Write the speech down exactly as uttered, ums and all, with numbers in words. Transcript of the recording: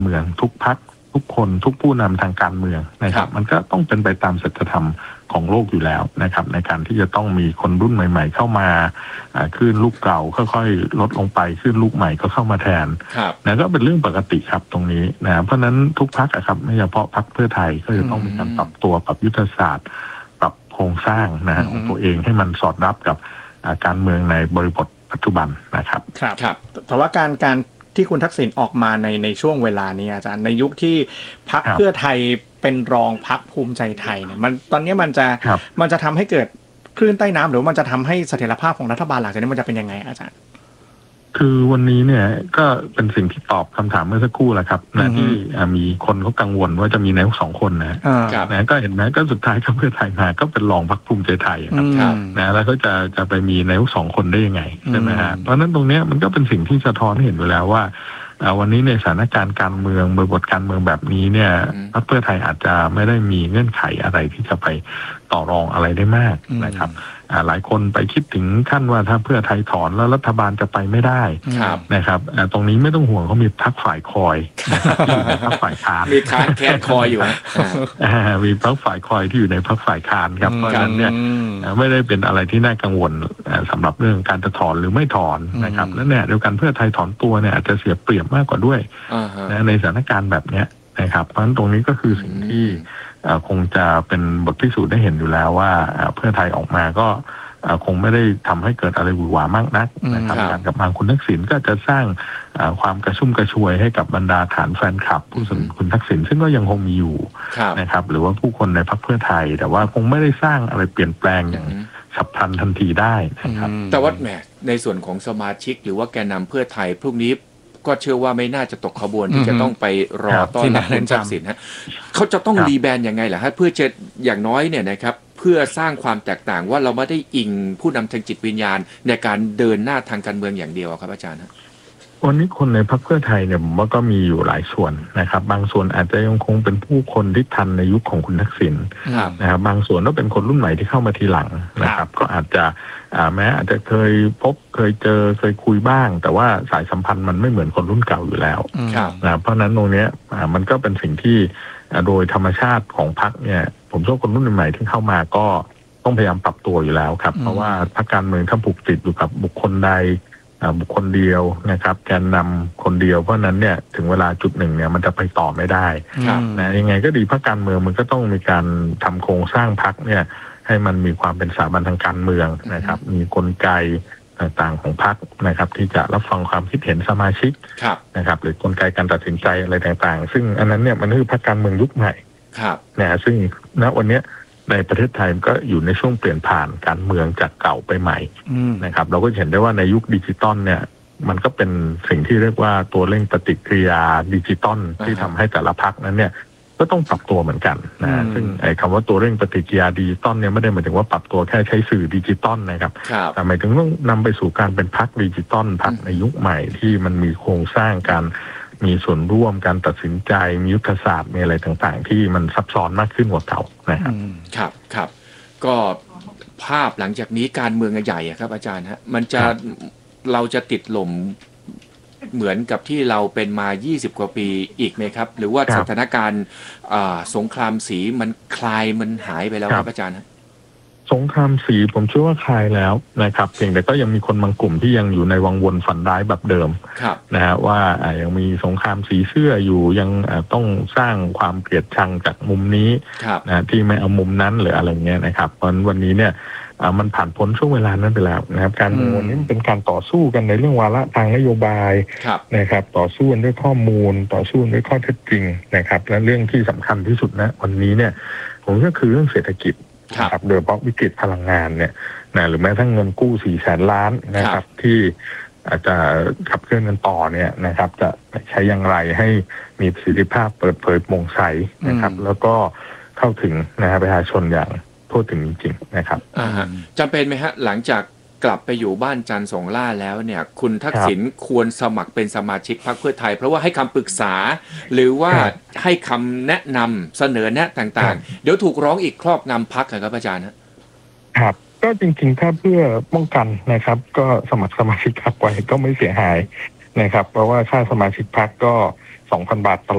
เมืองทุกพรรคทุกคนทุกผู้นำทางการเมืองนะครับมันก็ต้องเป็นไปตามศีลธรรมของโลกอยู่แล้วนะครับในการที่จะต้องมีคนรุ่นใหม่ๆเข้ามาคลื่นลูกเก่าค่อยๆลดลงไปคลื่นลูกใหม่ก็เข้ามาแทนนะก็เป็นเรื่องปกติครับตรงนี้นะเพราะนั้นทุกพรรคครับไม่เฉพาะพรรคเพื่อไทยก็จะต้องมีการปรับตัวปรับยุทธศาสตร์ปรับโครงสร้างนะของตัวเองให้มันสอดรับกับการเมืองในบริบทปัจจุบันนะครับครับครับแต่ว่าการการที่คุณทักษิณออกมาในในช่วงเวลานี้อาจารย์ในยุคที่พรรคเพื่อไทยเป็นรองพรรคภูมิใจไทยเนี่ยมันตอนนี้มันจะมันจะทำให้เกิดคลื่นใต้น้ำหรือมันจะทำให้เสถียรภาพของรัฐบาลหลังจากนี้มันจะเป็นยังไงอาจารย์คือวันนี้เนี่ยก็เป็นสิ่งที่ตอบคำถามเมื่อสักครู่แหละครับนะที่มีคนเขากังวลว่าจะมีนายกสองคนนะนะก็เห็นไหมก็สุดท้ายก็เพื่อไทยมาก็เป็นรองพรรคภูมิใจไทยครับนะแล้วก็จะจะไปมีนายกสองคนได้ยังไงใช่ไหมฮะเพราะนั้นตรงนี้มันก็เป็นสิ่งที่สะท้อนให้เห็นไปแล้วว่าวันนี้ในสถานการณ์การเมืองบริบทการเมืองแบบนี้เนี่ยพรรคเพื่อไทยอาจจะไม่ได้มีเงื่อนไขอะไรที่จะไปต่อรองอะไรได้มากนะครับหลายคนไปคิดถึงขั้นว่าถ้าเพื่อไทยถอนแล้วรัฐบาลจะไปไม่ได้นะครับตรงนี้ไม่ต้องห่วงเขามีพรรคฝ่ายคอยที่อยู่ในพรรคฝ่ายค้านมีค้านแคนคอยอยู่มีพรรคฝ่ายคอยที่อยู่ในพรรคฝ่ายค้านครับเพราะฉะนั้นเนี่ยไม่ได้เป็นอะไรที่น่ากังวลสำหรับเรื่องการจะถอนหรือไม่ถอนนะครับและเนี่ยเดียวกันเพื่อไทยถอนตัวเนี่ยอาจจะเสียเปรียบมากกว่าด้วยในสถานการณ์แบบนี้นะครับเพราะฉะนั้นตรงนี้ก็คือสิ่งที่คงจะเป็นบทพิสูจน์ได้เห็นอยู่แล้วว่าเพื่อไทยออกมาก็คงไม่ได้ทำให้เกิดอะไรหวือหวามากนักนะครับการกลับมาคุณทักษิณก็จะสร้างความกระชุ่มกระชวยให้กับบรรดาฐานแฟนคลับผู้สนับสนุนคุณทักษิณซึ่งก็ยังคงมีอยู่นะครับหรือว่าผู้คนในพรรคเพื่อไทยแต่ว่าคงไม่ได้สร้างอะไรเปลี่ยนแปลงอย่างฉับพลันทันทีได้นะครับแต่ว่าแหมในส่วนของสมาชิกหรือว่าแกนนำเพื่อไทยพรุ่งนี้ก็เชื่อว่าไม่น่าจะตกขบวนที่จะต้องไปรอต้อนรับคุณทักษิณฮะเขาจะต้องรีแบรนด์ยังไงล่ะฮะเพื่อจะอย่างน้อยเนี่ยนะครับเพื่อสร้างความแตกต่างว่าเราไม่ได้อิงผู้นำทางจิตวิญญาณในการเดินหน้าทางการเมืองอย่างเดียวครับอาจารย์วันนี้คนในพรรคเพื่อไทยเนี่ยผมว่าก็มีอยู่หลายส่วนนะครับบางส่วนอาจจะยังคงเป็นผู้คนที่ทันในยุคของคุณทักษิณนะครับบางส่วนก็เป็นคนรุ่นใหม่ที่เข้ามาทีหลังนะครับก็อาจจะแม้อาจจะเคยพบเคยเจอเคยคุยบ้างแต่ว่าสายสัมพันธ์มันไม่เหมือนคนรุ่นเก่าอยู่แล้วนะเพราะนั้นตรงนี้มันก็เป็นสิ่งที่โดยธรรมชาติของพรรคเนี่ยผมเชื่อคนรุ่นใหม่ที่เข้ามาก็ต้องพยายามปรับตัวอยู่แล้วครับเพราะว่าพรรคการเมืองถ้าผูกติดอยู่กับบุคคลใดบุคคลเดียวนะครับแกนนำคนเดียวเพราะนั้นเนี่ยถึงเวลาจุดหนึ่งเนี่ยมันจะไปต่อไม่ได้นะยังไงก็ดีพรรคการเมืองมันก็ต้องมีการทำโครงสร้างพรรคเนี่ยให้มันมีความเป็นสถาบันทางการเมืองนะครับมีกลไกต่างๆของพรรคนะครับที่จะรับฟังความคิดเห็นสมาชิกนะครับหรือกลไกการตัดสินใจอะไรต่างๆซึ่งอันนั้นเนี่ยมันคือพรรคการเมืองยุคใหม่นะซึ่งณวันนี้ในประเทศไทยก็อยู่ในช่วงเปลี่ยนผ่านการเมืองจากเก่าไปใหม่นะครับเราก็เห็นได้ว่าในยุคดิจิตอลเนี่ยมันก็เป็นสิ่งที่เรียกว่าตัวเร่งปฏิกิริยาดิจิตอลที่ทำให้แต่ละพรรคนั้นเนี่ยก็ต้องปรับตัวเหมือนกันนะซึ่งไอ้คำว่าตัวเร่งปฏิกิริยาดิจิตอลเนี่ยไม่ได้หมายถึงว่าปรับตัวแค่ใช้สื่อดิจิตอลนะครับแต่หมายถึงต้องนำไปสู่การเป็นพรรคดิจิตอลพรรคในยุคใหม่ที่มันมีโครงสร้างการมีส่วนร่วมการตัดสินใจมียุทธศาสตร์มีอะไรต่างๆที่มันซับซ้อนมากขึ้นกว่าเก่านะครับครับครับก็ภาพหลังจากนี้การเมืองใหญ่ครับอาจารย์ฮะมันจะเราจะติดหล่มเหมือนกับที่เราเป็นมายี่สิบกว่าปีอีกไหมครับหรือว่าสถานการณ์สงครามสีมันคลายมันหายไปแล้วครับอาจารย์สงครามสีผมเชื่อว่าคลายแล้วนะครับเพียงแต่ก็ยังมีคนบางกลุ่มที่ยังอยู่ในวังวนฝันร้ายแบบเดิมนะฮะว่ายังมีสงครามสีเสื้ออยู่ยังต้องสร้างความเกลียดชังจากมุมนี้นะที่ไม่เอามุมนั้นหรืออะไรเงี้ยนะครับเพราะวันนี้เนี่ยมันผ่านพ้นช่วงเวลานั้นไปแล้วนะครับการเมืองวันนี้เป็นการต่อสู้กันในเรื่องวาระทางนโยบายนะครับต่อสู้กันด้วยข้อมูลต่อสู้ด้วยข้อเท็จจริงนะครับและเรื่องที่สำคัญที่สุดนะวันนี้เนี่ยผมก็คือเรื่องเศรษฐกิจครับโดยเฉพาะวิกฤตพลังงานเนี่ยนะหรือแม้ทั้งเงินกู้สี่แสนล้านนะครับที่อาจจะขับเคลื่อนกันต่อเนี่ยนะครับจะใช้อย่างไรให้มีประสิทธิภาพเปิดเผยโปร่งใสนะครับแล้วก็เข้าถึงนะฮะประชาชนอย่างทั่วถึงจริงๆนะครับจำเป็นไหมฮะหลังจากกลับไปอยู่บ้านจันทร์สงล่าแล้วเนี่ยคุณทักษิณควรสมัครเป็นสมาชิกพรรคเพื่อไทยเพราะว่าให้คำปรึกษาหรือว่าให้คำแนะนำเสนอแนะต่างๆเดี๋ยวถูกร้องอีกครอบงำพรรคครับอาจารย์ครับก็จริงๆถ้าเพื่อป้องกันนะครับก็สมัครสมาชิกพรรคไว้ก็ไม่เสียหายนะครับเพราะว่าค่าสมาชิกพรรคก็ สองพัน บาท